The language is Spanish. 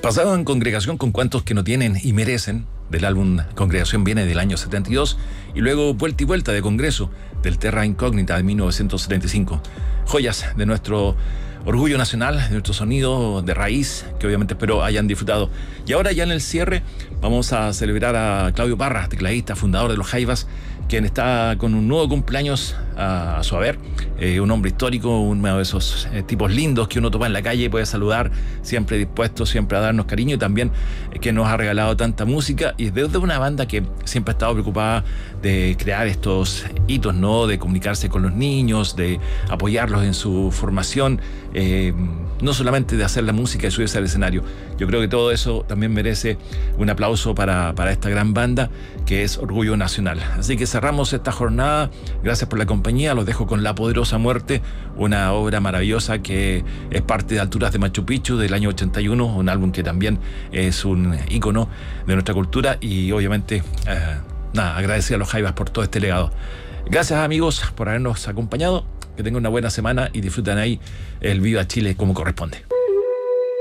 Pasado en Congregación con Cuantos que no tienen y merecen, del álbum Congregación viene del año 72, y luego Vuelta y Vuelta de Congreso, del Terra Incógnita de 1975. Joyas de nuestro orgullo nacional, de nuestro sonido de raíz, que obviamente espero hayan disfrutado. Y ahora ya en el cierre vamos a celebrar a Claudio Parra, tecladista, fundador de Los Jaivas, quien está con un nuevo cumpleaños a su haber. Un hombre histórico, uno de esos tipos lindos que uno toma en la calle y puede saludar, siempre dispuesto, siempre a darnos cariño, y también que nos ha regalado tanta música, y desde una banda que siempre ha estado preocupada de crear estos hitos, ¿no? De comunicarse con los niños, de apoyarlos en su formación, no solamente de hacer la música y subirse al escenario. Yo creo que todo eso también merece un aplauso para esta gran banda que es Orgullo Nacional. Así que cerramos esta jornada. Gracias por la compañía. Los dejo con La Poderosa Muerte, una obra maravillosa que es parte de Alturas de Machu Picchu del año 81, un álbum que también es un ícono de nuestra cultura, y obviamente agradecer a Los Jaivas por todo este legado. Gracias, amigos, por habernos acompañado. Que tengan una buena semana y disfruten ahí el Viva Chile como corresponde.